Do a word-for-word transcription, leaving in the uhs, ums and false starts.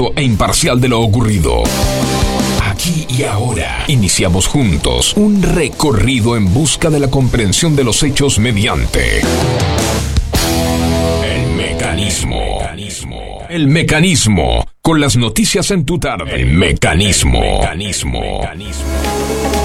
riguroso e imparcial de lo ocurrido. Aquí y ahora iniciamos juntos un recorrido en busca de la comprensión de los hechos mediante El Mecanismo. El Mecanismo, con las noticias en tu tarde. El Mecanismo. El Mecanismo.